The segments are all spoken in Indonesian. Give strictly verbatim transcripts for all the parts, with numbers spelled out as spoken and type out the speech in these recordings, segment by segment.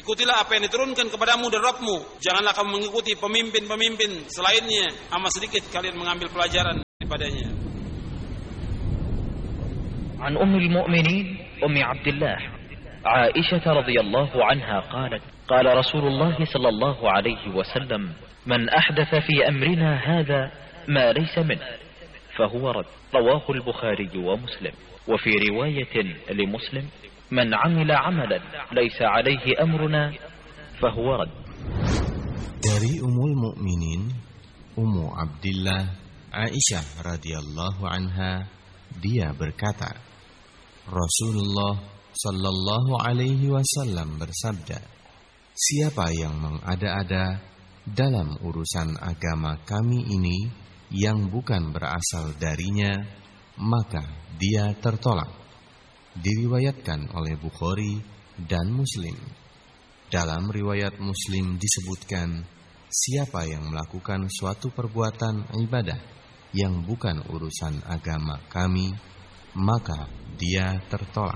Ikutilah apa yang diturunkan kepadamu dari Rabbmu. Janganlah kamu mengikuti pemimpin-pemimpin selainnya. Amat sedikit kalian mengambil pelajaran daripadanya. An Ummul Mu'minin Ummi Abdullah Aisyah radhiyallahu anha qalat qala Rasulullah sallallahu alaihi wasallam man ahdatha fi amrina hadha ma laysa min fahuwa rad. Rawahu al-Bukhari wa Muslim. Wa fi riwayatin li Muslim man 'amila 'amalan laysa 'alayhi amruna fahuwa rad. Dari Ummul Mukminin Ummu Abdillah Aisyah radhiyallahu anha, dia berkata, Rasulullah sallallahu alaihi wasallam bersabda, siapa yang mengada-ada dalam urusan agama kami ini yang bukan berasal darinya, maka dia tertolak. Diriwayatkan oleh Bukhari dan Muslim. Dalam riwayat Muslim disebutkan, siapa yang melakukan suatu perbuatan ibadah yang bukan urusan agama kami, maka dia tertolak.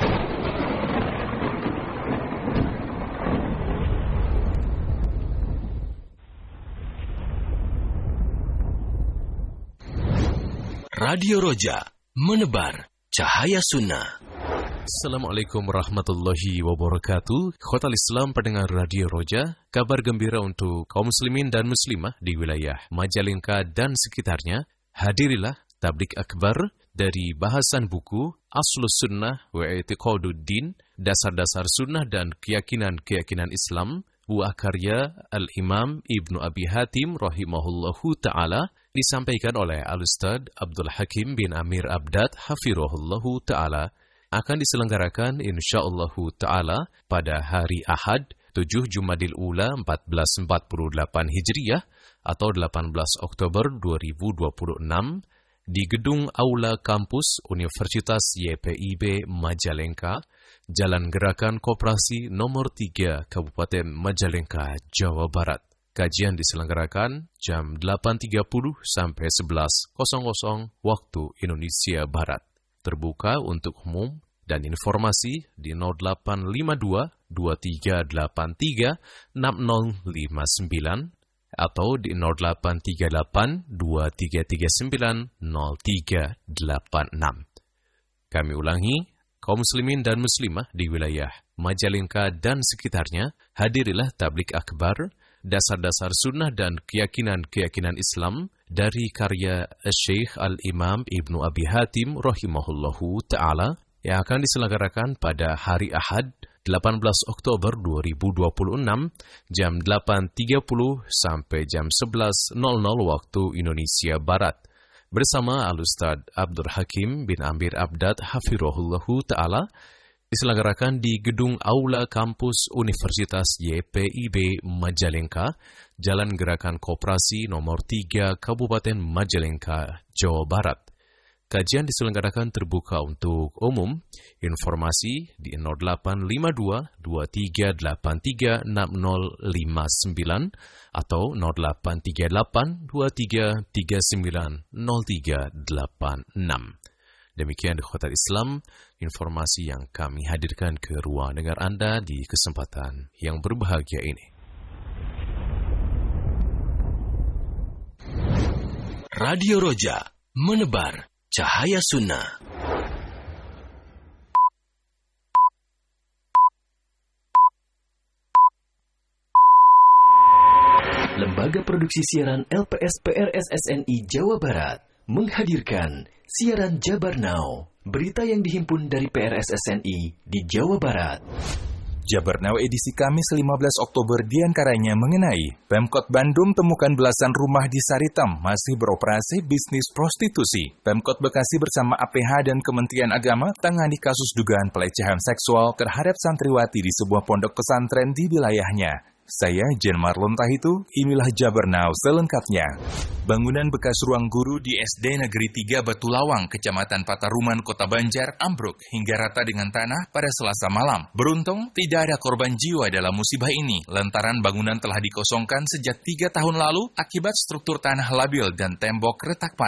Radio Roja, menebar cahaya sunnah. Assalamualaikum warahmatullahi wabarakatuh. Khotal Islam pendengar Radio Roja, kabar gembira untuk kaum muslimin dan muslimah di wilayah Majalengka dan sekitarnya. Hadirilah tablik akbar dari bahasan buku Aslus Sunnah wa I'tiqaduddin, dasar-dasar sunnah dan keyakinan-keyakinan Islam, buah karya Al-Imam Ibnu Abi Hatim rahimahullahu ta'ala, disampaikan oleh Al-Ustadz Abdul Hakim bin Amir Abdad hafirahullahu ta'ala, akan diselenggarakan insyaallahu ta'ala pada hari Ahad tujuh Jumadil Ula seribu empat ratus empat puluh delapan Hijriah atau delapan belas Oktober dua ribu dua puluh enam di Gedung Aula Kampus Universitas Y P I B Majalengka, Jalan Gerakan Koperasi nomor tiga Kabupaten Majalengka, Jawa Barat. Kajian diselenggarakan jam delapan tiga puluh sampai sebelas waktu Indonesia Barat. Terbuka untuk umum dan informasi di nol delapan lima dua dua tiga delapan tiga enam nol lima sembilan atau di nol delapan tiga delapan dua tiga tiga sembilan nol tiga delapan enam. Kami ulangi, kaum muslimin dan muslimah di wilayah Majalengka dan sekitarnya, hadirilah tablik akbar dasar-dasar sunnah dan keyakinan-keyakinan Islam dari karya Syekh Al-Imam Ibnu Abi Hatim rahimahullahu ta'ala, yang akan diselenggarakan pada hari Ahad delapan belas Oktober dua ribu dua puluh enam jam delapan tiga puluh sampai jam sebelas waktu Indonesia Barat, bersama Al-Ustadz Abdul Hakim bin Amir Abdad hafirahullahu ta'ala, diselenggarakan di Gedung Aula Kampus Universitas Y P I B Majalengka, Jalan Gerakan Koperasi nomor tiga Kabupaten Majalengka, Jawa Barat. Kajian diselenggarakan terbuka untuk umum. Informasi di nol delapan lima dua dua tiga delapan tiga enam nol lima sembilan atau nol delapan tiga delapan dua tiga tiga sembilan nol tiga delapan enam. Demikian di Khotal Islam, informasi yang kami hadirkan ke ruang dengar Anda di kesempatan yang berbahagia ini. Radio Roja, menebar cahaya sunnah. Lembaga Produksi Siaran L P S P R S S N I Jawa Barat menghadirkan Siaran Jabar Now, berita yang dihimpun dari P R S S N I di Jawa Barat. Jabar Now edisi Kamis lima belas Oktober diantaranya mengenai Pemkot Bandung temukan belasan rumah di Saritem masih beroperasi bisnis prostitusi. Pemkot Bekasi bersama A P H dan Kementerian Agama tangani kasus dugaan pelecehan seksual terhadap santriwati di sebuah pondok pesantren di wilayahnya. Saya Jen Marlon Tahitu, inilah Jabar Now selengkapnya. Bangunan bekas ruang guru di S D Negeri tiga Batulawang, Kecamatan Pataruman, Kota Banjar, ambruk hingga rata dengan tanah pada Selasa malam. Beruntung, tidak ada korban jiwa dalam musibah ini, lantaran bangunan telah dikosongkan sejak tiga tahun lalu akibat struktur tanah labil dan tembok retak parah.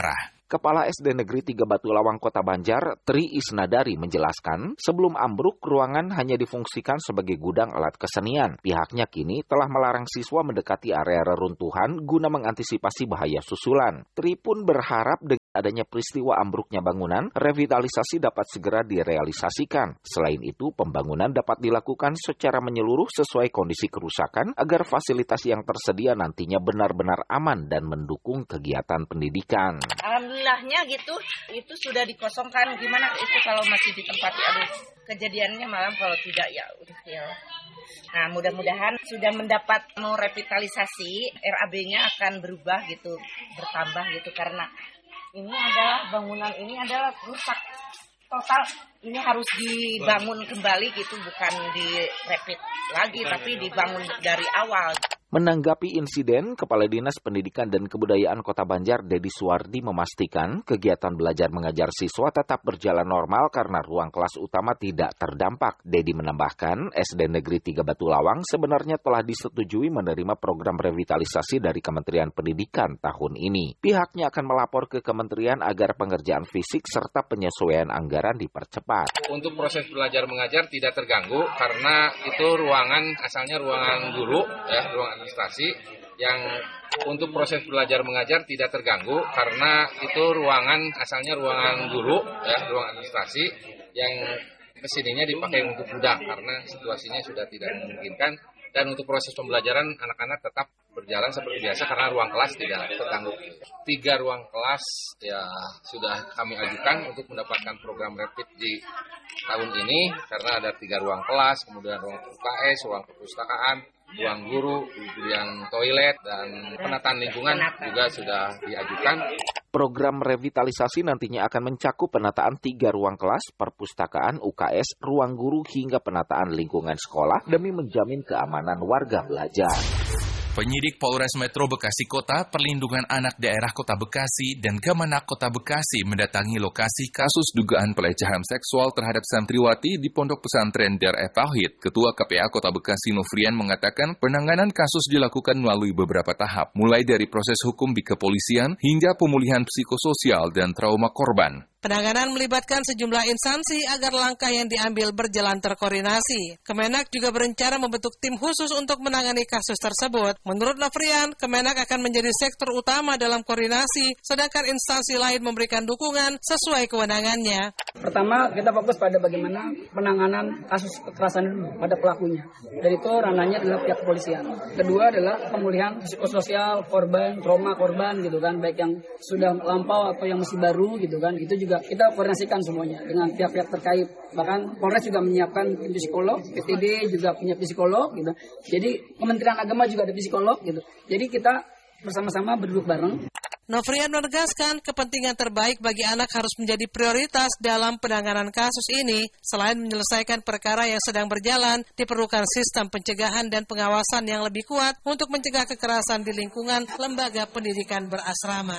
Kepala S D Negeri tiga Batu Lawang Kota Banjar, Tri Isnadari menjelaskan, sebelum ambruk, ruangan hanya difungsikan sebagai gudang alat kesenian. Pihaknya kini telah melarang siswa mendekati area reruntuhan guna mengantisipasi bahaya susulan. Tri pun berharap dengan adanya peristiwa ambruknya bangunan, revitalisasi dapat segera direalisasikan. Selain itu, pembangunan dapat dilakukan secara menyeluruh sesuai kondisi kerusakan agar fasilitas yang tersedia nantinya benar-benar aman dan mendukung kegiatan pendidikan. Alhamdulillahnya gitu, itu sudah dikosongkan. Gimana itu kalau masih ditempati? Aduh, kejadiannya malam kalau tidak ya udah ya. Nah, mudah-mudahan sudah mendapat mau revitalisasi, R A B-nya akan berubah gitu, bertambah gitu karena ini adalah bangunan ini adalah rusak total. Ini harus dibangun kembali gitu, bukan direvit lagi tapi dibangun dari awal. Menanggapi insiden, Kepala Dinas Pendidikan dan Kebudayaan Kota Banjar, Dedi Suwardi, memastikan kegiatan belajar mengajar siswa tetap berjalan normal karena ruang kelas utama tidak terdampak. Dedi menambahkan, S D Negeri tiga Batu Lawang sebenarnya telah disetujui menerima program revitalisasi dari Kementerian Pendidikan tahun ini. Pihaknya akan melapor ke Kementerian agar pengerjaan fisik serta penyesuaian anggaran dipercepat. Untuk proses belajar mengajar tidak terganggu karena itu ruangan asalnya ruangan guru, ya, ruangan administrasi yang untuk proses belajar mengajar tidak terganggu karena itu ruangan asalnya ruangan guru, ya, ruang administrasi yang kesininya dipakai untuk gudang karena situasinya sudah tidak memungkinkan. Dan untuk proses pembelajaran anak-anak tetap berjalan seperti biasa karena ruang kelas tidak terganggu. Tiga ruang kelas ya sudah kami ajukan untuk mendapatkan program rapid di tahun ini karena ada tiga ruang kelas, kemudian ruang U K S, ruang perpustakaan, ruang guru, kemudian toilet, dan penataan lingkungan juga sudah diajukan. Program revitalisasi nantinya akan mencakup penataan tiga ruang kelas, perpustakaan, U K S, ruang guru, hingga penataan lingkungan sekolah demi menjamin keamanan warga belajar. Penyidik Polres Metro Bekasi Kota, Perlindungan Anak Daerah Kota Bekasi, dan Kemenak Kota Bekasi mendatangi lokasi kasus dugaan pelecehan seksual terhadap santriwati di Pondok Pesantren Dar Tauhid. Ketua K P A Kota Bekasi Nofrian mengatakan penanganan kasus dilakukan melalui beberapa tahap, mulai dari proses hukum di kepolisian hingga pemulihan psikososial dan trauma korban. Penanganan melibatkan sejumlah instansi agar langkah yang diambil berjalan terkoordinasi. Kemenak juga berencana membentuk tim khusus untuk menangani kasus tersebut. Menurut Nofrian, Kemenak akan menjadi sektor utama dalam koordinasi, sedangkan instansi lain memberikan dukungan sesuai kewenangannya. Pertama, kita fokus pada bagaimana penanganan kasus kekerasan pada pelakunya. Dan itu ranahnya adalah pihak kepolisian. Kedua adalah pemulihan psikososial korban, trauma korban gitu kan, baik yang sudah lampau atau yang masih baru gitu kan. Itu juga kita koordinasikan semuanya dengan pihak-pihak terkait. Bahkan Polres juga menyiapkan psikolog, P T D juga punya psikolog gitu. Jadi Kementerian Agama juga ada psikolog gitu. Jadi kita bersama-sama berduduk bareng. Nofrian menegaskan kepentingan terbaik bagi anak harus menjadi prioritas dalam penanganan kasus ini. Selain menyelesaikan perkara yang sedang berjalan, diperlukan sistem pencegahan dan pengawasan yang lebih kuat untuk mencegah kekerasan di lingkungan lembaga pendidikan berasrama.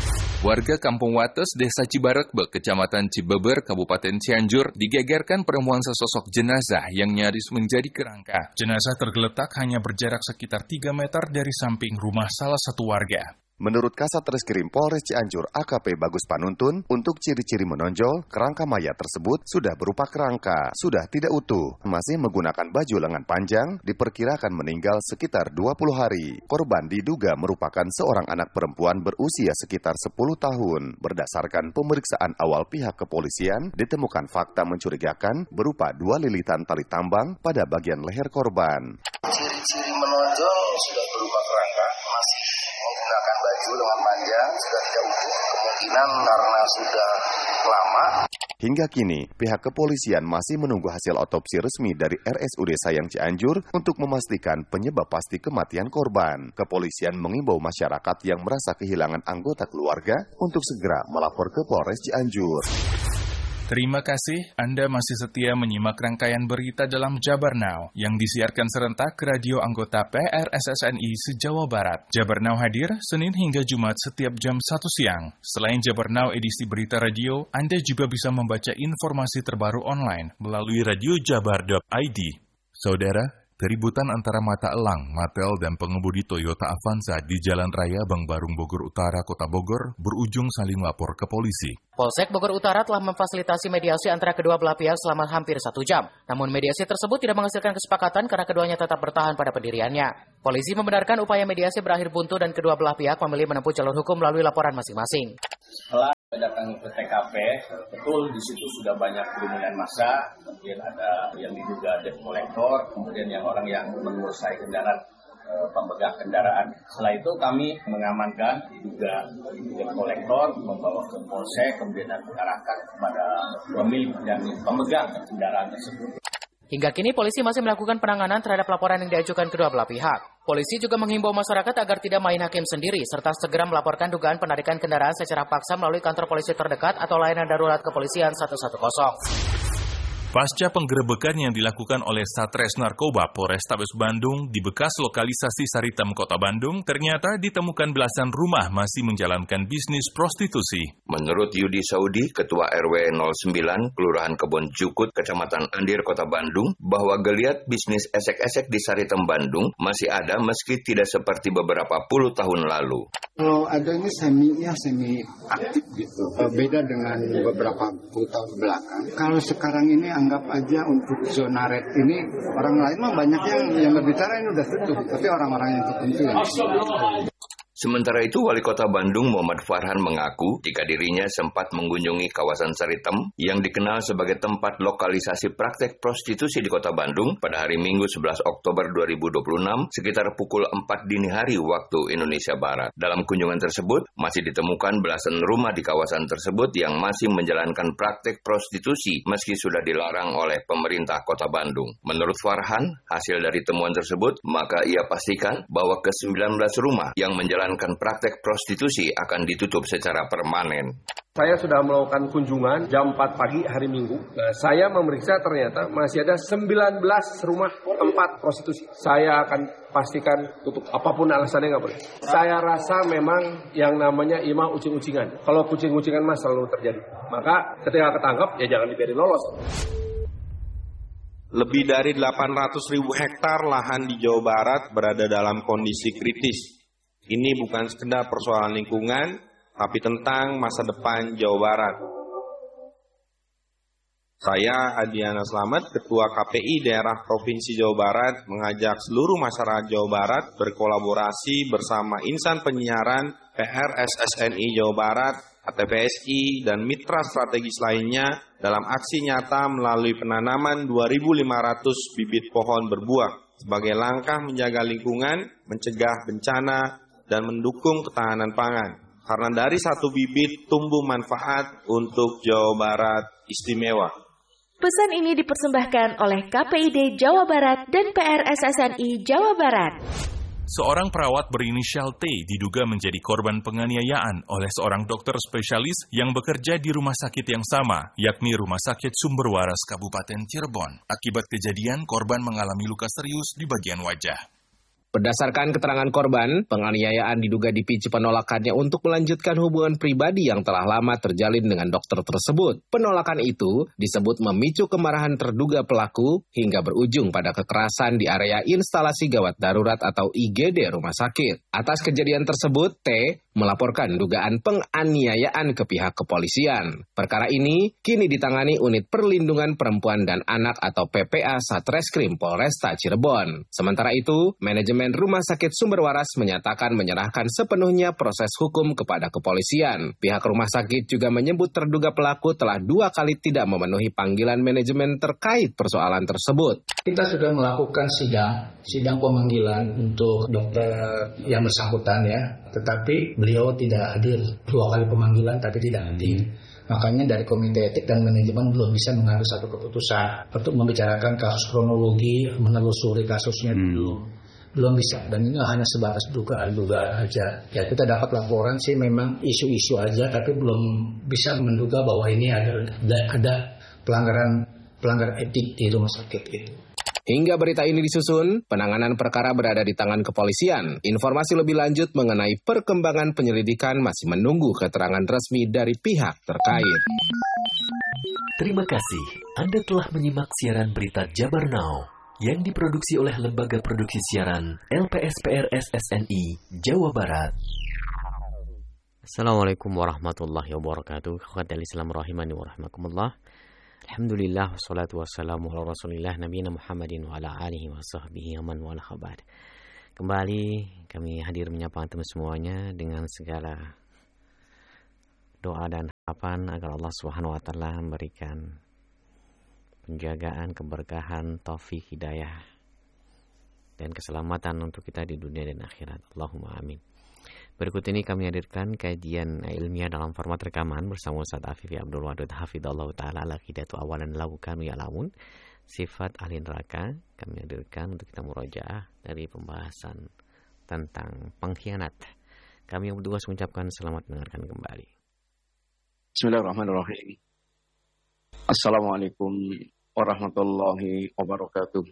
Warga Kampung Wates, Desa Cibarekbe, Kecamatan Cibeber, Kabupaten Cianjur, digegerkan penemuan sesosok jenazah yang nyaris menjadi kerangka. Jenazah tergeletak hanya berjarak sekitar tiga meter dari samping rumah salah satu warga. Menurut Kasat Reskrim Polres Cianjur A K P Bagus Panuntun, untuk ciri-ciri menonjol, kerangka mayat tersebut sudah berupa kerangka, sudah tidak utuh, masih menggunakan baju lengan panjang, diperkirakan meninggal sekitar dua puluh hari. Korban diduga merupakan seorang anak perempuan berusia sekitar sepuluh tahun. Berdasarkan pemeriksaan awal pihak kepolisian, ditemukan fakta mencurigakan berupa dua lilitan tali tambang pada bagian leher korban. Ciri-ciri menonjol sudah berupa kerangka, masih menggunakan baju lengan panjang, sudah tidak utuh, kemungkinan karena sudah lama. Hingga kini, pihak kepolisian masih menunggu hasil otopsi resmi dari R S U D Sayang Cianjur untuk memastikan penyebab pasti kematian korban. Kepolisian mengimbau masyarakat yang merasa kehilangan anggota keluarga untuk segera melapor ke Polres Cianjur. Terima kasih Anda masih setia menyimak rangkaian berita dalam Jabar Now yang disiarkan serentak ke radio anggota P R S S N I se-Jawa Barat. Jabar Now hadir Senin hingga Jumat setiap jam satu siang. Selain Jabar Now edisi berita radio, Anda juga bisa membaca informasi terbaru online melalui radio jabar dot i d. Saudara, keributan antara Mata Elang, Matel, dan pengemudi Toyota Avanza di Jalan Raya Bang Barung Bogor Utara, Kota Bogor, berujung saling lapor ke polisi. Polsek Bogor Utara telah memfasilitasi mediasi antara kedua belah pihak selama hampir satu jam. Namun mediasi tersebut tidak menghasilkan kesepakatan karena keduanya tetap bertahan pada pendiriannya. Polisi membenarkan upaya mediasi berakhir buntu dan kedua belah pihak memilih menempuh jalur hukum melalui laporan masing-masing. Setelah datang ke T K P, betul di situ sudah banyak kerumunan massa, kemudian ada yang diduga debt collector, kemudian yang orang yang menguasai kendaraan, e, pemegang kendaraan. Setelah itu kami mengamankan diduga debt collector, membawa ke polsek, kemudian diarahkan kepada pemilik dan pemegang kendaraan tersebut. Hingga kini polisi masih melakukan penanganan terhadap laporan yang diajukan kedua belah pihak. Polisi juga menghimbau masyarakat agar tidak main hakim sendiri, serta segera melaporkan dugaan penarikan kendaraan secara paksa melalui kantor polisi terdekat atau layanan darurat kepolisian satu satu nol. Pasca penggerebekan yang dilakukan oleh Satres Narkoba Polrestabes Bandung di bekas lokalisasi Saritem Kota Bandung, ternyata ditemukan belasan rumah masih menjalankan bisnis prostitusi. Menurut Yudi Saudi, Ketua R W nol sembilan, Kelurahan Kebon Jukut, Kecamatan Andir, Kota Bandung, bahwa geliat bisnis esek-esek di Saritem Bandung masih ada meski tidak seperti beberapa puluh tahun lalu. Kalau adanya seminya semi aktif gitu, beda dengan beberapa puluh tahun belakang. Kalau sekarang ini anggap aja untuk zona red ini, orang lain mah banyak yang yang berbicara ini udah tutup, tapi orang-orang yang tertentu yang Sementara itu, Wali Kota Bandung Muhammad Farhan mengaku jika dirinya sempat mengunjungi kawasan Saritem yang dikenal sebagai tempat lokalisasi praktek prostitusi di Kota Bandung pada hari Minggu sebelas Oktober dua ribu dua puluh enam sekitar pukul empat dini hari waktu Indonesia Barat. Dalam kunjungan tersebut, masih ditemukan belasan rumah di kawasan tersebut yang masih menjalankan praktek prostitusi meski sudah dilarang oleh pemerintah Kota Bandung. Menurut Farhan, hasil dari temuan tersebut, maka ia pastikan bahwa ke sembilan belas rumah yang menjalankan praktek prostitusi akan ditutup secara permanen. Saya sudah melakukan kunjungan jam empat pagi hari Minggu. Nah, saya memeriksa ternyata masih ada sembilan belas rumah tempat prostitusi. Saya akan pastikan tutup, apapun alasannya nggak boleh. Saya rasa memang yang namanya imah ucing-ucingan. Kalau kucing-ucingan mah selalu terjadi. Maka ketika ketangkep, ya jangan dibiarin lolos. Lebih dari delapan ratus ribu hektar lahan di Jawa Barat berada dalam kondisi kritis. Ini bukan sekedar persoalan lingkungan, tapi tentang masa depan Jawa Barat. Saya, Adiana Slamet, Ketua K P I Daerah Provinsi Jawa Barat, mengajak seluruh masyarakat Jawa Barat berkolaborasi bersama insan penyiaran P R S S N I Jawa Barat, A T P S I, dan mitra strategis lainnya dalam aksi nyata melalui penanaman dua ribu lima ratus bibit pohon berbuah sebagai langkah menjaga lingkungan, mencegah bencana, dan mendukung ketahanan pangan. Karena dari satu bibit tumbuh manfaat untuk Jawa Barat istimewa. Pesan ini dipersembahkan oleh K P I D Jawa Barat dan P R S S N I Jawa Barat. Seorang perawat berinisial T diduga menjadi korban penganiayaan oleh seorang dokter spesialis yang bekerja di rumah sakit yang sama, yakni Rumah Sakit Sumber Waras Kabupaten Cirebon. Akibat kejadian, korban mengalami luka serius di bagian wajah. Berdasarkan keterangan korban, penganiayaan diduga dipicu penolakannya untuk melanjutkan hubungan pribadi yang telah lama terjalin dengan dokter tersebut. Penolakan itu disebut memicu kemarahan terduga pelaku hingga berujung pada kekerasan di area instalasi gawat darurat atau I G D rumah sakit. Atas kejadian tersebut, T melaporkan dugaan penganiayaan ke pihak kepolisian. Perkara ini kini ditangani Unit Perlindungan Perempuan dan Anak atau P P A Satreskrim Polresta Cirebon. Sementara itu, manajemen Rumah Sakit Sumber Waras menyatakan menyerahkan sepenuhnya proses hukum kepada kepolisian. Pihak rumah sakit juga menyebut terduga pelaku telah dua kali tidak memenuhi panggilan manajemen terkait persoalan tersebut. Kita sudah melakukan sidang, sidang pemanggilan untuk dokter yang bersangkutan ya, tetapi beliau tidak hadir. Dua kali pemanggilan tapi tidak hadir. Makanya dari Komite Etik dan Manajemen belum bisa mengambil satu keputusan untuk membicarakan kasus kronologi, menelusuri kasusnya dulu. Hmm. Belum bisa, dan ini hanya sebatas dugaan-dugaan aja. Ya kita dapat laporan sih memang isu-isu aja, tapi belum bisa menduga bahwa ini ada ada pelanggaran pelanggaran etik di rumah sakit itu. Hingga berita ini disusun, penanganan perkara berada di tangan kepolisian. Informasi lebih lanjut mengenai perkembangan penyelidikan masih menunggu keterangan resmi dari pihak terkait. Terima kasih Anda telah menyimak siaran berita Jabar Now yang diproduksi oleh Lembaga Produksi Siaran L P S P R S S N I Jawa Barat. Assalamualaikum warahmatullahi wabarakatuh. Khotbah Islam rahimani wa rahimakumullah. Alhamdulillah wassalatu wassalamu ala Rasulillah nabiyina Muhammadin wa ala alihi wa sahbihi wa man wala khabar. Kembali kami hadir menyapa teman semuanya dengan segala doa dan harapan agar Allah Subhanahu wa taala memberikan penjagaan, keberkahan, taufik, hidayah dan keselamatan untuk kita di dunia dan akhirat. Allahumma amin. Berikut ini kami hadirkan kajian ilmiah dalam format rekaman bersama Ustaz Afifi Abdul Wadud Hafidhallahu Ta'ala al-Aqidatu awalan lahu kanu ya'lamun. Sifat ahli neraka kami hadirkan untuk kita murojaah dari pembahasan tentang pengkhianat. Kami yang berdua mengucapkan selamat mendengarkan kembali. Bismillahirrahmanirrahim. Assalamualaikum warahmatullahi wabarakatuh.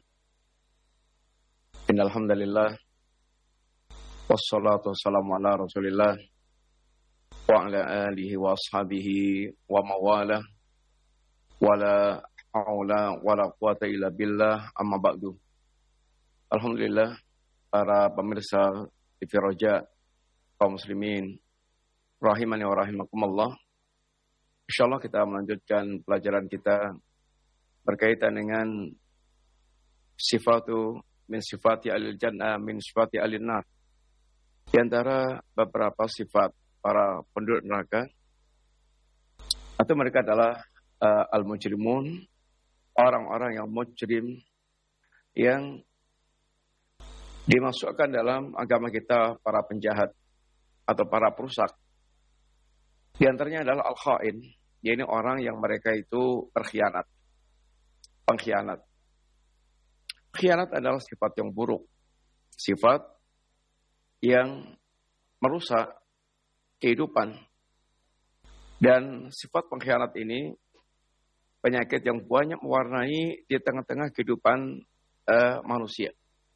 Innal hamdalillah wassalatu wassalamu ala Rasulillah wa ala alihi wa ashabihi wa mawalah wala haula wala quwata illa billah amma ba'du. Alhamdulillah para pemirsa T V Roja kaum muslimin rahimani wa rahimakumullah. Insyaallah kita melanjutkan pelajaran kita berkaitan dengan sifatu min sifati alil jannah min sifati alin nar. Di antara beberapa sifat para penduduk neraka atau mereka adalah uh, al-mujrimun, orang-orang yang mujrim yang dimasukkan dalam agama kita para penjahat atau para perusak. Di antaranya adalah al-khain, yaitu orang yang mereka itu berkhianat, pengkhianat. Khianat adalah sifat yang buruk, sifat yang merusak kehidupan. Dan sifat pengkhianat ini penyakit yang banyak mewarnai di tengah-tengah kehidupan uh, manusia.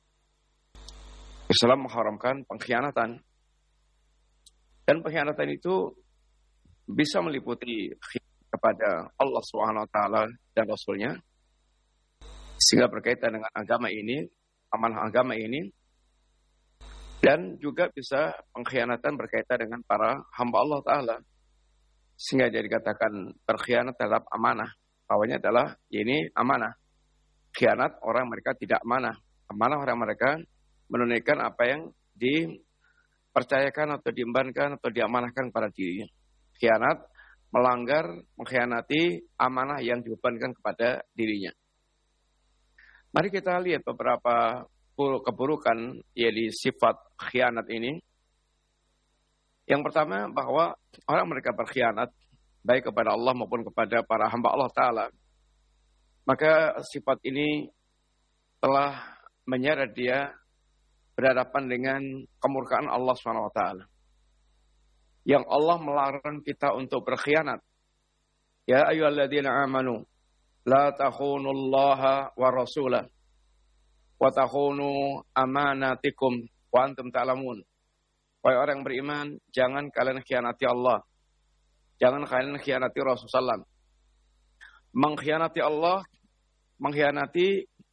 Islam mengharamkan pengkhianatan. Dan pengkhianatan itu bisa meliputi khianat kepada Allah Subhanahu wa taala dan Rasul-Nya, sehingga berkaitan dengan agama ini, amanah agama ini, dan juga bisa pengkhianatan berkaitan dengan para hamba Allah Ta'ala, sehingga jadi dikatakan berkhianat terhadap amanah. Awalnya adalah ini amanah. Khianat orang mereka tidak amanah. Amanah orang mereka menunaikan apa yang dipercayakan atau diembankan atau diamanahkan pada dirinya. Khianat melanggar, mengkhianati amanah yang dibebankan kepada dirinya. Mari kita lihat beberapa keburukan yaitu sifat khianat ini. Yang pertama, bahwa orang mereka berkhianat baik kepada Allah maupun kepada para hamba Allah Ta'ala, maka sifat ini telah menyeret dia berhadapan dengan kemurkaan Allah subhanahu wa taala. Yang Allah melarang kita untuk berkhianat. Ya ayyuhalladzina amanu la takhunullaha wa rasulah wa takhunu amanatikum wa antum ta'lamun. Wahai orang beriman, jangan kalian khianati Allah. Jangan kalian khianati Rasulullah sallallahu alaihi wasallam. Mengkhianati Allah, mengkhianati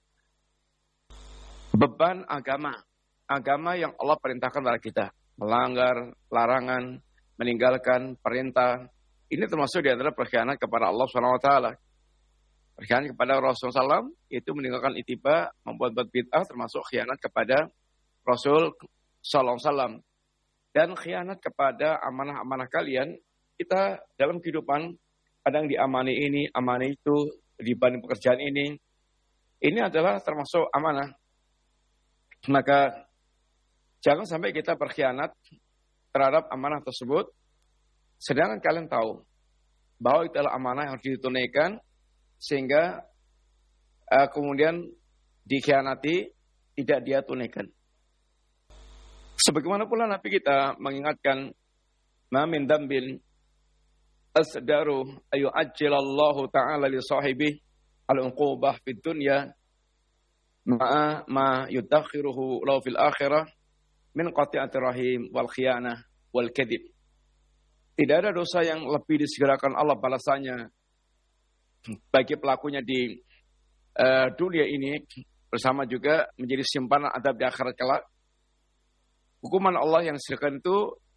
beban agama. Agama yang Allah perintahkan kepada kita. Melanggar larangan, meninggalkan perintah. Ini termasuk di antara perkhianat kepada Allah subhanahu wa taala. Berkhianat kepada Rasul sallallahu alaihi wasallam itu meninggalkan ittiba, membuat-buat bid'ah, termasuk khianat kepada Rasul sallallahu alaihi wasallam. Dan khianat kepada amanah-amanah kalian, kita dalam kehidupan kadang diamani ini, amani itu, dibanding pekerjaan ini. Ini adalah termasuk amanah. Maka jangan sampai kita berkhianat terhadap amanah tersebut, sedangkan kalian tahu bahwa itu adalah amanah yang harus ditunaikan, sehingga uh, kemudian dikhianati, tidak dia tunaikan. Sebagaimana pula Nabi kita mengingatkan, ma min dambin asdaru ayu ajjilallahu ta'ala li sahibi al-uqubah fid dunya ma'a ma yudakhiruhu lahu fil akhirah min qati'ati rahim wal khiyanah wal kadhib. Tidak ada dosa yang lebih disegerakan Allah balasannya bagi pelakunya di uh, dunia ini bersama juga menjadi simpanan adab di akhirat kelak. Hukuman Allah yang disediakan itu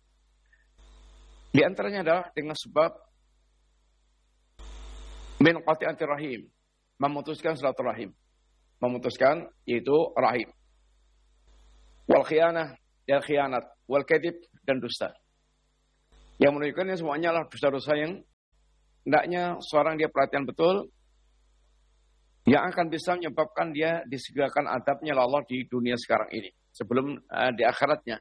di antaranya adalah dengan sebab min qati'atir rahim, memutuskan silaturahim. Memutuskan yaitu rahim. Wal khianah, dan khianat, wal kadhib, dan dusta. Yang menunjukkan semuanya adalah dosa-dosa yang hendaknya seorang dia perhatian betul, yang akan bisa menyebabkan dia disegerakan adabnya Allah di dunia sekarang ini, sebelum uh, di akhiratnya.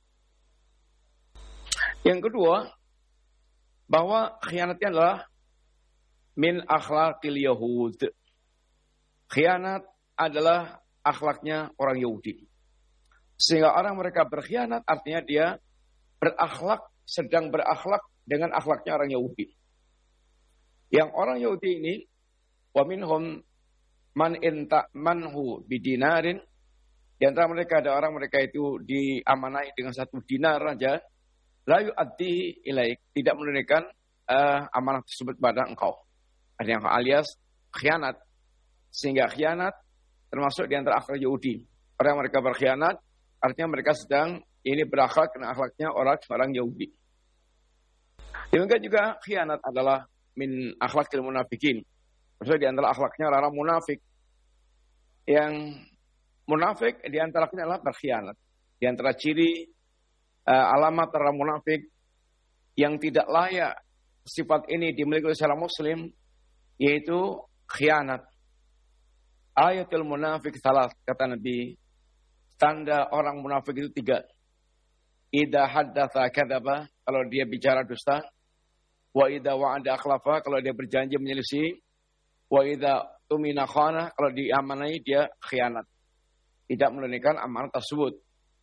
Yang kedua, bahwa khianatnya adalah min akhlaqil Yahud. Khianat adalah akhlaknya orang Yahudi. Sehingga orang mereka berkhianat artinya dia berakhlak, sedang berakhlak dengan akhlaknya orang Yahudi. Yang orang Yahudi ini, wa minhum man inta manhu bidinarin, di antara mereka ada orang mereka itu diamanai dengan satu dinar saja, la yu'addi ilaik, tidak menunaikan uh, amanah tersebut pada engkau. Ada yang alias khianat. Sehingga khianat termasuk di antara akhlak Yahudi. Orang mereka berkhianat artinya mereka sedang ini berakhlak dengan akhlaknya orang orang Yahudi. Demikian juga khianat adalah min akhlakil munafikin. Maksudnya di antara akhlaknya orang munafik. Yang munafik di antaranya adalah berkhianat. Di antara ciri uh, alamat orang munafik yang tidak layak sifat ini dimiliki oleh seorang muslim, yaitu khianat. Ayatul munafik salah, kata Nabi. Tanda orang munafik itu tiga. Idza haddatsa kadzaba, kalau dia bicara dusta. Wa idza wa'ada akhlafa, kalau dia berjanji menyelisih. Wa idza tumina khana, kalau diamanai dia khianat. Tidak menunaikan amanat tersebut.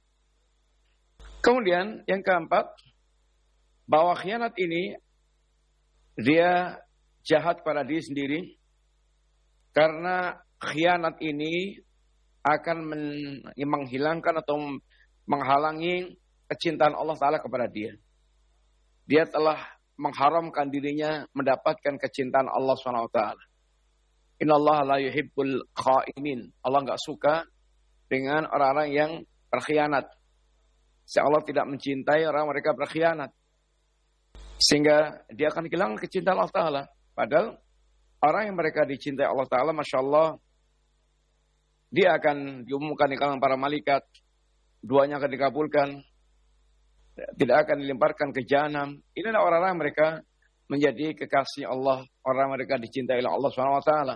Kemudian yang keempat, bahwa khianat ini dia jahat pada diri sendiri, karena khianat ini akan men- menghilangkan atau menghalangi kecintaan Allah Ta'ala kepada dia. Dia telah mengharamkan dirinya mendapatkan kecintaan Allah subhanahu wa taala. Innallaha la yuhibbul kha'inin. Allah enggak suka dengan orang-orang yang berkhianat. Si Allah tidak mencintai orang mereka berkhianat. Sehingga dia akan kehilangan kecintaan Allah Ta'ala. Padahal orang yang mereka dicintai Allah Ta'ala, Masya Allah, dia akan diumumkan di kalangan para malaikat. Duanya akan dikabulkan. Tidak akan dilemparkan ke jahanam. Inilah orang-orang mereka menjadi kekasih Allah. Orang mereka dicintai oleh Allah subhanahu wa taala.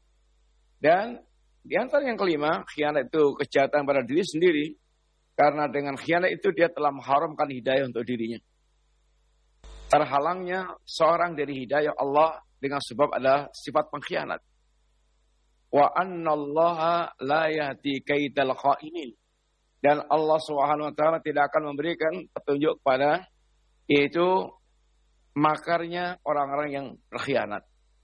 Dan di antara yang kelima, khianat itu kejahatan pada diri sendiri. Karena dengan khianat itu dia telah mengharamkan hidayah untuk dirinya. Terhalangnya seorang dari hidayah Allah dengan sebab adalah sifat pengkhianat. Wa annallaha la yahdi kaidal kha'inin. Dan Allah Subhanahu wa taala tidak akan memberikan petunjuk kepada yaitu makarnya orang-orang yang berkhianat.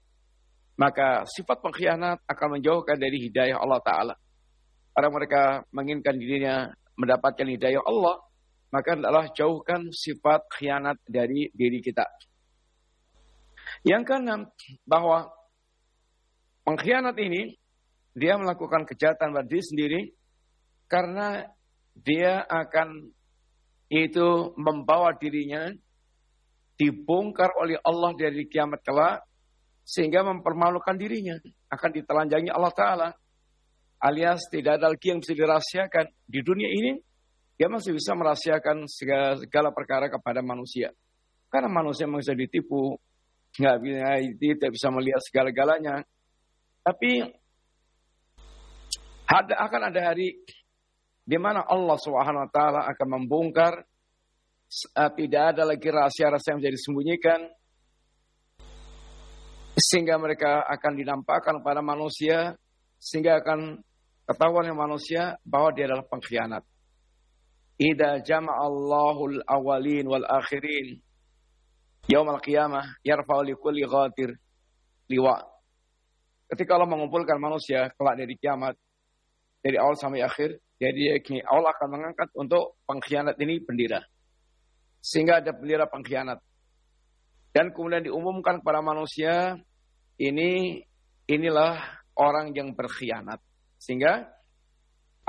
Maka sifat pengkhianat akan menjauhkan dari hidayah Allah Ta'ala. Orang mereka menginginkan dirinya mendapatkan hidayah Allah, maka adalah jauhkan sifat khianat dari diri kita. Yang keenam, bahwa pengkhianat ini dia melakukan kejahatan pada diri sendiri karena dia akan itu membawa dirinya dibongkar oleh Allah dari kiamat kelak sehingga mempermalukan dirinya, akan ditelanjangi Allah Ta'ala, alias tidak ada lagi yang bisa dirahasiakan di dunia ini. Dia masih bisa merahasiakan segala, segala perkara kepada manusia karena manusia bisa ditipu, nggak bisa, tidak bisa melihat segala-galanya. Tapi ada, akan ada hari di mana Allah Subhanahu wa taala akan membongkar, uh, tidak ada lagi rahasia-rahasia yang menjadi disembunyikan, sehingga mereka akan dinampakkan pada manusia, sehingga akan ketahuan oleh manusia bahwa dia adalah pengkhianat. Idza jama'allahu al-awwalin wal akhirin yaumil qiyamah yarfa'u likulli ghadir liwa. Ketika Allah mengumpulkan manusia kelak dari kiamat, dari awal sampai akhir, jadi Allah akan mengangkat untuk pengkhianat ini bendera. Sehingga ada bendera pengkhianat. Dan kemudian diumumkan kepada manusia, ini inilah orang yang berkhianat. Sehingga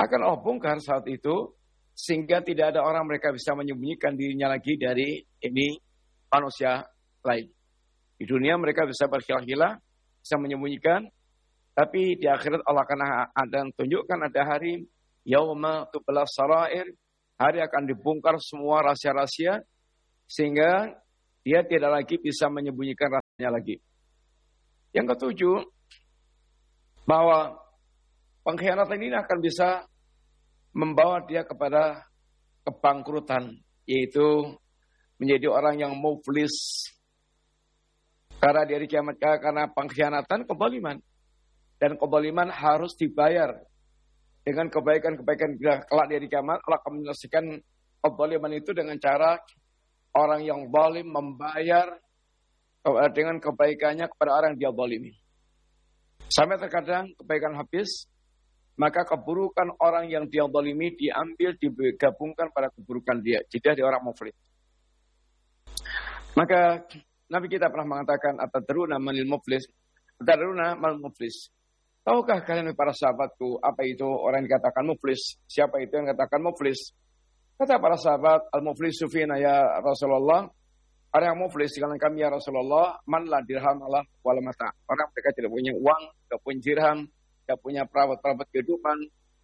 akan Allah bongkar saat itu, sehingga tidak ada orang mereka bisa menyembunyikan dirinya lagi dari ini manusia lain. Di dunia mereka bisa berkilah-kilah, bisa menyembunyikan, tapi di akhirat Allah akan ada tunjukkan ada hari yauma tubla sarair, hari akan dibongkar semua rahasia-rahasia, sehingga dia tidak lagi bisa menyembunyikan rahasianya lagi. Yang ketujuh, bahwa pengkhianatan ini akan bisa membawa dia kepada kebangkrutan, yaitu menjadi orang yang muflis. Karena dari kiamat, karena pengkhianatan kezaliman, dan kezaliman harus dibayar dengan kebaikan-kebaikan. Kelak dari kiamat Allah akan menyelesaikan kezaliman itu dengan cara orang yang zalim membayar dengan kebaikannya kepada orang yang dia zalimi. Sampai terkadang kebaikan habis, maka keburukan orang yang dia zalimi diambil, digabungkan pada keburukan dia. Jadi dia orang muflis. Maka Nabi kita pernah mengatakan, atadruna manil muflis, atadruna mal muflis. Tahukah kalian para sahabatku apa itu orang yang dikatakan muflis? Siapa itu yang dikatakan muflis? Kata para sahabat, al-muflisu fina ya Rasulullah. Orang yang muflis di kalangan kami ya Rasulullah, man la dirham Allah wal mata. Orang mereka tidak punya uang, tidak punya dirham, tidak punya perawat-perawat kehidupan.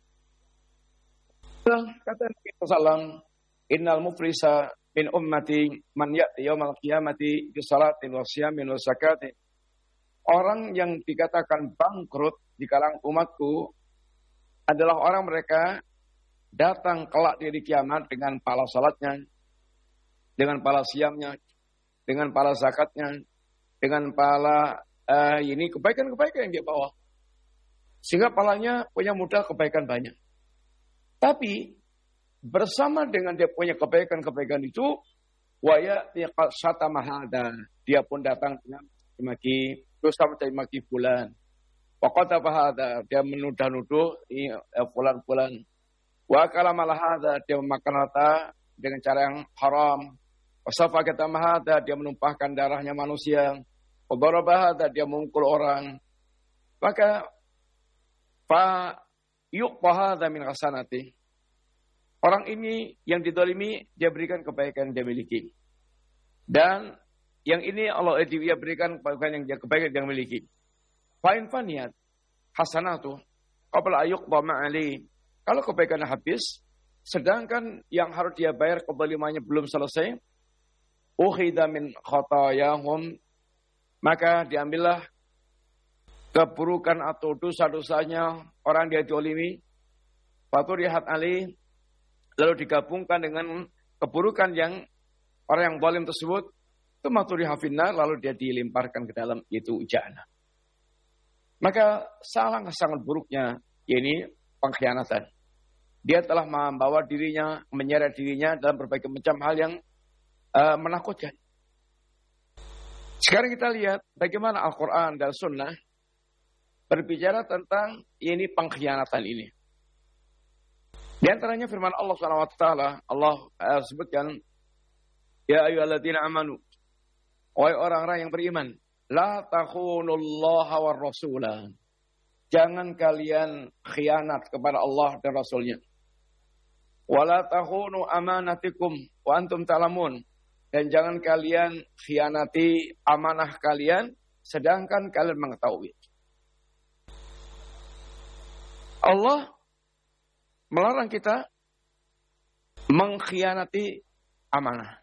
Kata Nabi sallallahu alaihi wasallam, innal muflisa min ummati man ya'ti yaumal qiyamati bi salatin wa siyamin wa zakatin. Orang yang dikatakan bangkrut di kalangan umatku adalah orang mereka datang kelak di kiamat dengan pahala salatnya, dengan pahala siamnya, dengan pahala zakatnya, dengan pahala uh, ini kebaikan-kebaikan yang dia bawa. Sehingga pahalanya punya modal kebaikan banyak. Tapi bersama dengan dia punya kebaikan-kebaikan itu, waya sata mahada, dia pun datang dengan maki, terus sama maki bulan. Waqata bahada, dia menuduh-nuduh bulan-bulan. Wa kalamalah hada, dia memakan harta dengan cara yang haram. Wasafa kata mahada, dia menumpahkan darahnya manusia. Wadarabahada, dia memukul orang. Maka fa yuqbahada min hasanati. Orang ini yang didolimi, dia berikan kebaikan yang dia miliki. Dan yang ini Allah dia berikan kebaikan yang dia kebaikan yang dia miliki. Fa'in faniyat hasanatu qabla ayuqba ma'ali. Kalau kebaikannya habis, sedangkan yang harus dia bayar kedolimannya belum selesai, ukhidha min khatayahum, maka diambillah keburukan atau dosa-dosanya orang dia dolimi, faturihat ali, lalu digabungkan dengan keburukan yang orang yang zalim tersebut, itu maturiha finnar, lalu dia dilemparkan ke dalam itu jahannam. Maka sangat sangat buruknya ini pengkhianatan. Dia telah membawa dirinya, menyeret dirinya dalam berbagai macam hal yang uh, menakutkan. Sekarang kita lihat bagaimana Al-Quran dan Sunnah berbicara tentang ini pengkhianatan ini. Di antaranya firman Allah subhanahu wa taala, Allah uh, sebutkan, ya ayyuhalladzina amanu, wahai orang-orang yang beriman, la takhunullaha war rasulah. Jangan kalian khianat kepada Allah dan Rasulnya. Wala takhunu amanatikum wa antum ta'lamun. Dan jangan kalian khianati amanah kalian sedangkan kalian mengetahui. Allah melarang kita mengkhianati amanah.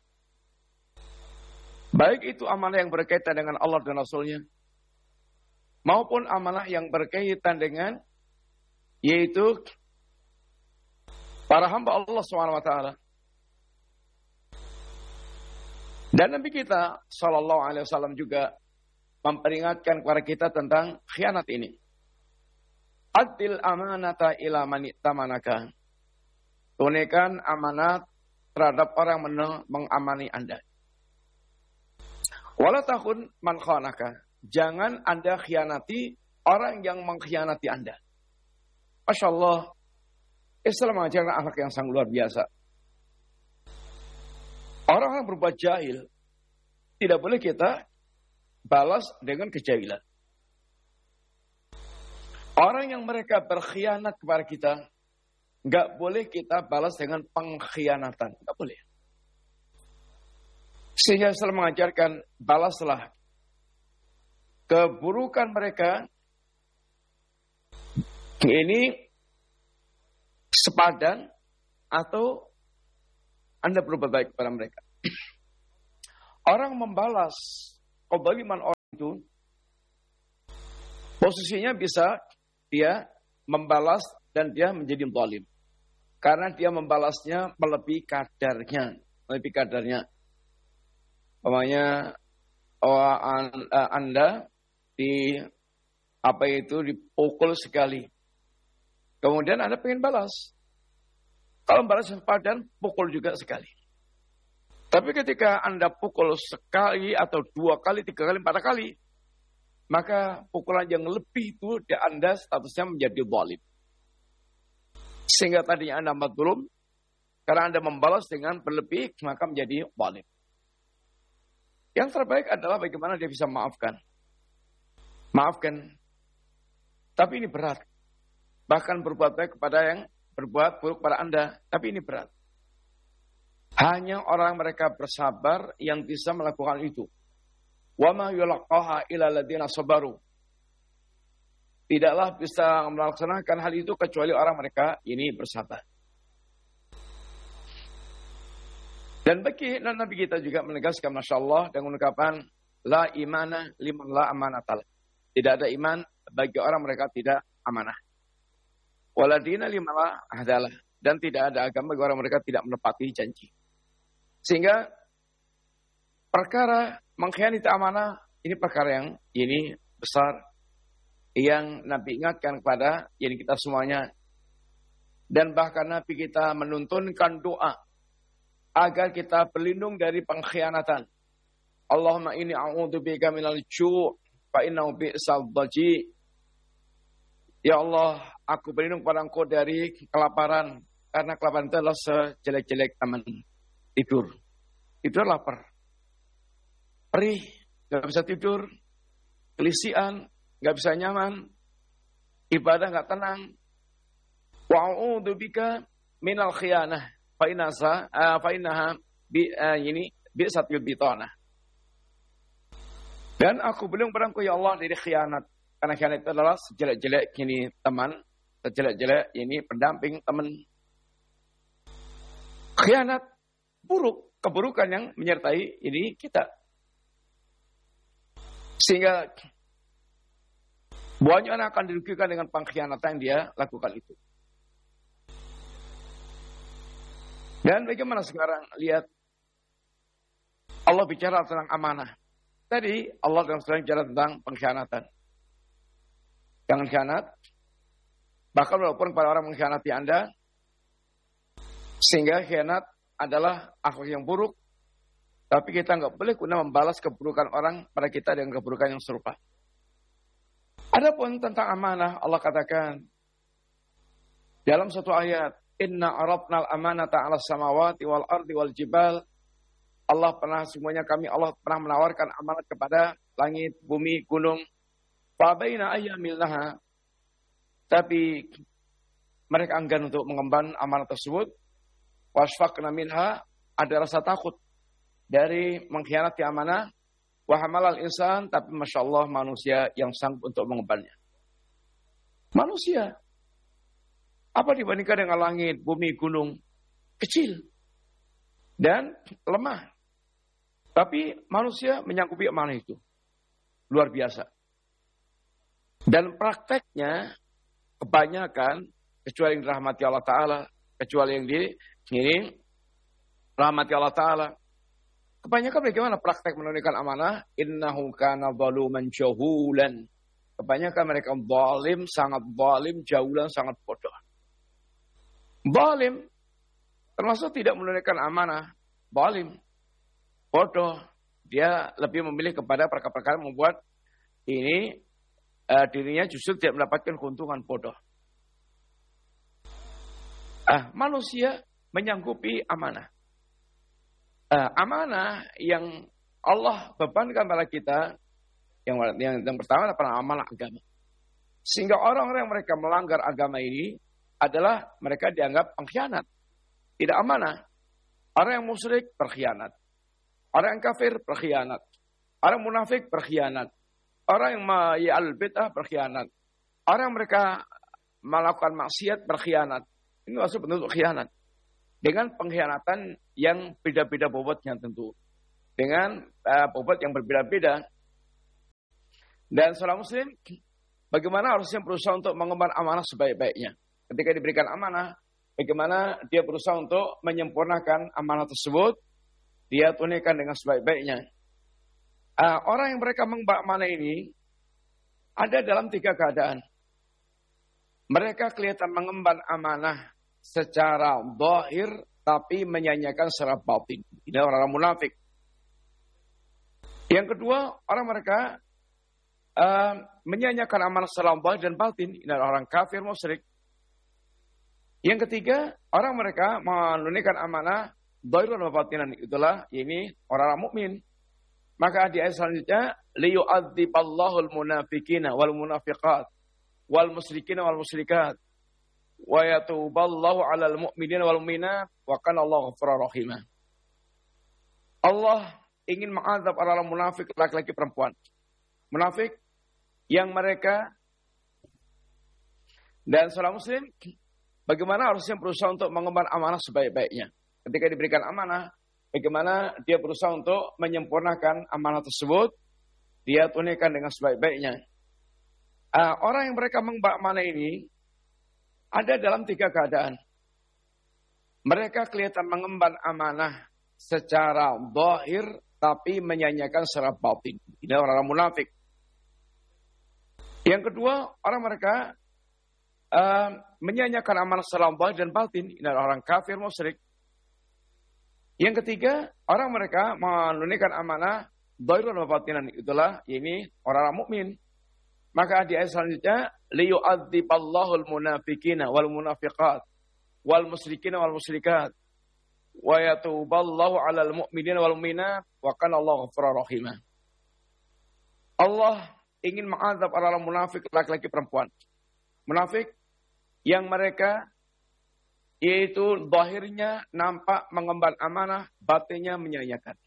Baik itu amanah yang berkaitan dengan Allah dan Rasulnya, maupun amanah yang berkaitan dengan yaitu para hamba Allah subhanahu wa taala. Dan Nabi kita sallallahu alaihi wasallam juga memperingatkan kepada kita tentang khianat ini. Adil amanata ila man tamanaka. Tunaikan amanat terhadap orang yang mengamani Anda. Wala takhun man khanaka. Jangan Anda khianati orang yang mengkhianati Anda. Masya Allah, Islam mengajarkan akhlak yang sangat luar biasa. Orang yang berbuat jahil, tidak boleh kita balas dengan kejahilan. Orang yang mereka berkhianat kepada kita, Nggak boleh kita balas dengan pengkhianatan. Nggak boleh. Sehingga Islam mengajarkan balaslah keburukan mereka ini sepadan atau Anda berbuat baik kepada mereka. Orang membalas kezaliman orang itu posisinya bisa dia membalas dan dia menjadi zalim. Karena dia membalasnya melebihi kadarnya, melebihi kadarnya. Umpamanya oh, Anda di apa itu dipukul sekali. Kemudian Anda pengen balas. Kalau balas sepadan, pukul juga sekali. Tapi ketika Anda pukul sekali atau dua kali, tiga kali, empat kali, maka pukulan yang lebih itu di Anda statusnya menjadi zalim. Sehingga tadinya Anda mazlum, karena Anda membalas dengan berlebih, maka menjadi zalim. Yang terbaik adalah bagaimana dia bisa memaafkan. Maafkan. Tapi ini berat. Bahkan berbuat baik kepada yang berbuat buruk pada Anda. Tapi ini berat. Hanya orang mereka bersabar yang bisa melakukan itu. Wa ma yulaqaha illa alladziina sabaru. Tidaklah bisa melaksanakan hal itu kecuali orang mereka ini bersabar. Dan bagi Nabi kita juga menegaskan Masya Allah dengan ungkapan la imana liman la amanatal. Tidak ada iman bagi orang mereka tidak amanah. Waladina liman la ahdalah. Dan tidak ada agama bagi orang mereka tidak menepati janji. Sehingga perkara mengkhianati amanah ini perkara yang ini besar. Yang Nabi ingatkan kepada ini kita semuanya. Dan bahkan Nabi kita menuntunkan doa agar kita berlindung dari pengkhianatan. Allahumma inni a'udzubika minal ju' fa innahu bi'sal dhaji. Ya Allah, aku berlindung kepada Engkau dari kelaparan karena kelaparan itu adalah sejelek-jelek teman tidur. Tidur lapar. Perih, enggak bisa tidur. Kelisian, enggak bisa nyaman. Ibadah enggak tenang. Wa a'udzubika minal khiyanah. Fa inasa uh, fa innaha bi uh, ini bi satil bitanah. Dan aku berlindung kepada Engkau ya Allah dari khianat. Karena khianat itu adalah sejelek-jelek ini teman, sejelek-jelek ini pendamping teman. Khianat buruk, keburukan yang menyertai ini kita. Sehingga banyak orang akan dirugikan dengan pengkhianatan yang dia lakukan itu. Dan bagaimana sekarang lihat Allah bicara tentang amanah. Tadi Allah dalam surah bicara tentang pengkhianatan. Jangan khianat. Bahkan walaupun pada orang mengkhianati Anda, sehingga khianat adalah akhlak yang buruk, tapi kita nggak boleh guna membalas keburukan orang pada kita dengan keburukan yang serupa. Adapun tentang amanah, Allah katakan dalam satu ayat, Inna aradnal amanata 'alas samawati wal ardi wal jibal. Allah pernah semuanya kami Allah pernah menawarkan amanat kepada langit, bumi, gunung. Fa baina ayyamilnaha. Tapi mereka enggan untuk mengemban amanat tersebut. Wasfaqna minha, ada rasa takut dari mengkhianati amanah. Wa hamalal insan, tapi Masya Allah manusia yang sanggup untuk mengembannya. Manusia. Apa dibandingkan dengan langit, bumi, gunung? Kecil. Dan lemah. Tapi manusia menyanggupi amanah itu. Luar biasa. Dan prakteknya, kebanyakan, kecuali yang dirahmati Allah Ta'ala, kecuali yang di ini, rahmati Allah Ta'ala. Kebanyakan bagaimana praktek menunaikan amanah? Innahu kana zaluman jahulan. Kebanyakan mereka zalim, sangat zalim, jahulan, sangat bodoh. Zalim, termasuk tidak menunaikan amanah. Zalim, bodoh. Dia lebih memilih kepada perkara-perkara membuat ini uh, dirinya justru tidak mendapatkan keuntungan, bodoh. Ah, manusia menyanggupi amanah. Uh, amanah yang Allah bebankan pada kita, yang, yang, yang pertama adalah amanah agama. Sehingga orang-orang yang mereka melanggar agama ini, adalah mereka dianggap pengkhianat, tidak amanah. Orang yang musyrik berkhianat, orang yang kafir berkhianat, orang munafik berkhianat, orang yang ma'al bid'ah berkhianat, orang yang mereka melakukan maksiat berkhianat. Ini masuk bentuk khianat. Dengan pengkhianatan yang beda-beda bobotnya tentu. Dengan uh, bobot yang berbeda-beda. Dan seorang muslim, bagaimana harusnya berusaha untuk mengemban amanah sebaik-baiknya. Ketika diberikan amanah, bagaimana dia berusaha untuk menyempurnakan amanah tersebut, dia tunaikan dengan sebaik-baiknya. Uh, orang yang mereka mengemban amanah ini, ada dalam tiga keadaan. Mereka kelihatan mengemban amanah secara zahir, tapi menyanyiakan secara batin. Ini orang-orang munafik. Yang kedua, orang mereka uh, menyanyiakan amanah secara zahir dan batin. Ini orang kafir musyrik. Yang ketiga, orang mereka menunaikan amanah zahir dan batinan. Itulah ini orang-orang mukmin. Maka di ayat selanjutnya, liyu'adziballahu al-munafiqina wal munafiqat wal musyrikina wal musyrikat wa yatuballahu 'alal mu'minina wal mu'minat wa kana Allahu ghafurur rahim. Allah ingin mengazab orang munafik laki-laki perempuan. Munafik yang mereka dan seorang muslim bagaimana harusnya berusaha untuk mengemban amanah sebaik-baiknya. Ketika diberikan amanah, bagaimana dia berusaha untuk menyempurnakan amanah tersebut, dia tunaikan dengan sebaik-baiknya. Uh, orang yang mereka mengemban amanah ini ada dalam tiga keadaan. Mereka kelihatan mengemban amanah secara zahir, tapi menyanyiakan secara batin. Ini orang-orang munafik. Yang kedua, orang mereka uh, menyanyiakan amanah secara zahir dan batin. Ini orang kafir musyrik. Yang ketiga, orang mereka menunaikan amanah zahir dan batinan. Itulah ini orang-orang mukmin. Maka di ayat selanjutnya, liyu'adziballahu al-munafiqina wal munafiqat wal musyrikina wal musyrikat wa yatuballahu 'alal mu'minina wal mu'minat wa kana Allahu ghafurur rahim. Allah ingin mengazab orang munafik laki-laki perempuan. Munafik yang mereka yaitu zahirnya nampak mengemban amanah, batinnya menyanyiakan.